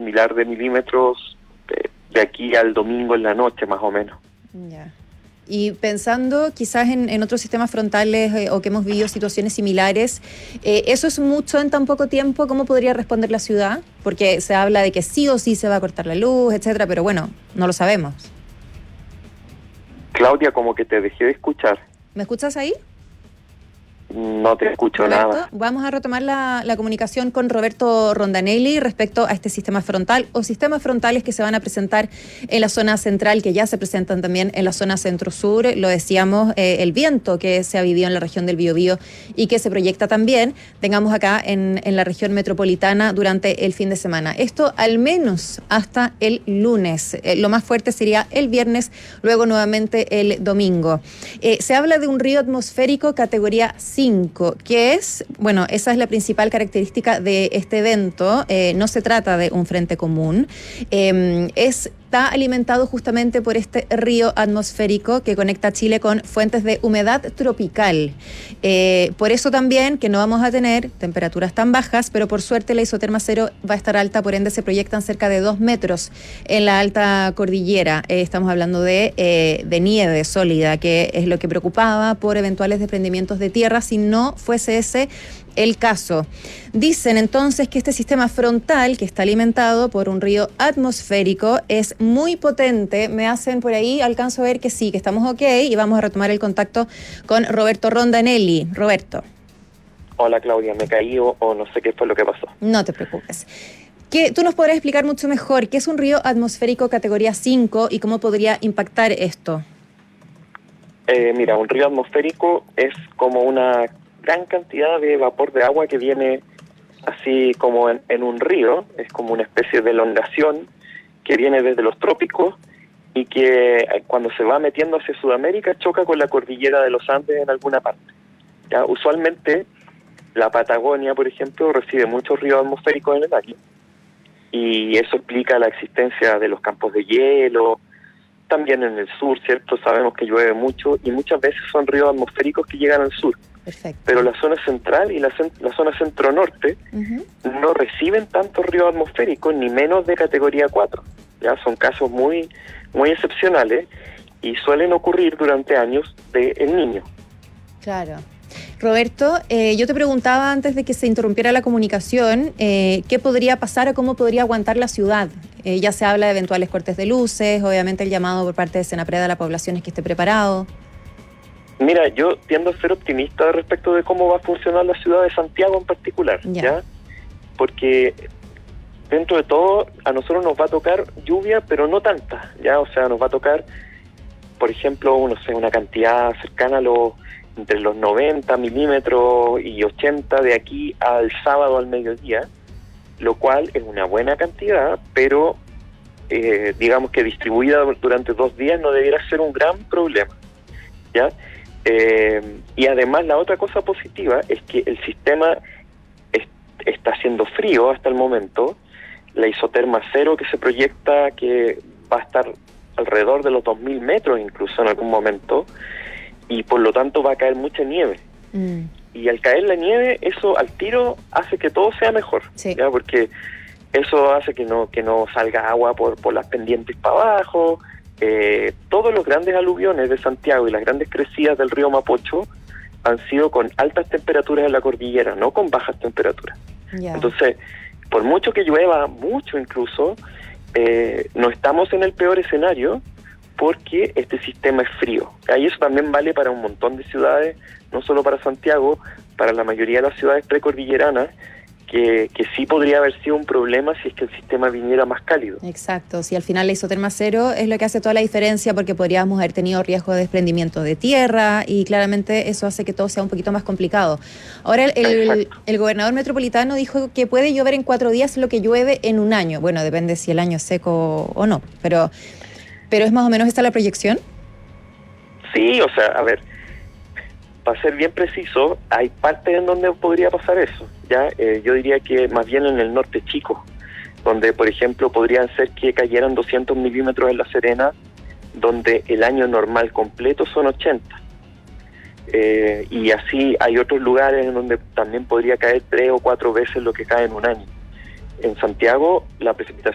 similar de milímetros de aquí al domingo en la noche, más o menos. Ya. Y pensando quizás en otros sistemas frontales o que hemos vivido situaciones similares, ¿eso es mucho en tan poco tiempo? ¿Cómo podría responder la ciudad? Porque se habla de que sí o sí se va a cortar la luz, etcétera, pero bueno, no lo sabemos. Claudia, como que te dejé de escuchar. ¿Me escuchas ahí? No te escucho Roberto, nada. vamos a retomar la comunicación con Roberto Rondanelli respecto a este sistema frontal o sistemas frontales que se van a presentar en la zona central, que ya se presentan también en la zona centro-sur. Lo decíamos, el viento que se ha vivido en la región del Biobío y que se proyecta también, tengamos acá en la región metropolitana durante el fin de semana. Esto al menos hasta el lunes. Lo más fuerte sería el viernes, luego nuevamente el domingo. Se habla de un río atmosférico categoría 5, que es, bueno, esa es la principal característica de este evento. No se trata de un frente común, está alimentado justamente por este río atmosférico que conecta Chile con fuentes de humedad tropical. Por eso también que no vamos a tener temperaturas tan bajas, pero por suerte la isoterma cero va a estar alta, por ende se proyectan cerca de 2 metros en la alta cordillera. Estamos hablando de nieve sólida, que es lo que preocupaba por eventuales desprendimientos de tierra si no fuese ese el caso. Dicen entonces que este sistema frontal, que está alimentado por un río atmosférico, es muy potente. Me hacen por ahí, alcanzo a ver que sí, que estamos ok, y vamos a retomar el contacto con Roberto Rondanelli. Roberto. Hola Claudia, me caí o no sé qué fue lo que pasó. No te preocupes. Tú nos podrás explicar mucho mejor qué es un río atmosférico categoría 5 y cómo podría impactar esto. Mira, un río atmosférico es como una gran cantidad de vapor de agua que viene así como en un río, es como una especie de elongación que viene desde los trópicos y que cuando se va metiendo hacia Sudamérica choca con la cordillera de los Andes en alguna parte. ¿Ya? Usualmente la Patagonia, por ejemplo, recibe muchos ríos atmosféricos en el año y eso explica la existencia de los campos de hielo. También en el sur, ¿cierto? Sabemos que llueve mucho y muchas veces son ríos atmosféricos que llegan al sur. Perfecto. Pero la zona central y la zona centro-norte no reciben tantos ríos atmosféricos, ni menos de categoría 4. Ya son casos muy, muy excepcionales y suelen ocurrir durante años de El Niño. Claro. Roberto, yo te preguntaba antes de que se interrumpiera la comunicación, ¿qué podría pasar o cómo podría aguantar la ciudad? Ya se habla de eventuales cortes de luces, obviamente el llamado por parte de Senapred a la población es que esté preparado. Mira, yo tiendo a ser optimista respecto de cómo va a funcionar la ciudad de Santiago en particular, ¿ya? Porque dentro de todo a nosotros nos va a tocar lluvia, pero no tanta, ¿ya? O sea, nos va a tocar, por ejemplo, no sé, una cantidad cercana a entre los 90 milímetros y 80 de aquí al sábado al mediodía, lo cual es una buena cantidad, pero digamos que distribuida durante 2 días no debiera ser un gran problema, ¿ya? Y además la otra cosa positiva es que el sistema está haciendo frío hasta el momento. La isoterma cero que se proyecta que va a estar alrededor de los 2.000 metros incluso en algún momento, y por lo tanto va a caer mucha nieve. Y al caer la nieve, eso al tiro hace que todo sea mejor, ¿ya? Porque eso hace que no salga agua por las pendientes para abajo. Todos los grandes aluviones de Santiago y las grandes crecidas del río Mapocho han sido con altas temperaturas en la cordillera, no con bajas temperaturas. Entonces, por mucho que llueva, mucho incluso, no estamos en el peor escenario porque este sistema es frío. Y eso también vale para un montón de ciudades, no solo para Santiago, para la mayoría de las ciudades precordilleranas, que sí podría haber sido un problema si es que el sistema viniera más cálido. Exacto, si al final la isoterma cero es lo que hace toda la diferencia, porque podríamos haber tenido riesgo de desprendimiento de tierra y claramente eso hace que todo sea un poquito más complicado. Ahora el gobernador metropolitano dijo que puede llover en 4 días lo que llueve en un año. Bueno, depende si el año es seco o no, pero ¿es más o menos esta la proyección? Sí, o sea, a ver, para ser bien preciso, hay partes en donde podría pasar eso, ¿ya? Yo diría que más bien en el norte chico, donde, por ejemplo, podrían ser que cayeran 200 milímetros en La Serena, donde el año normal completo son 80. Y así hay otros lugares en donde también podría caer 3 o 4 veces lo que cae en un año. En Santiago, la precipitación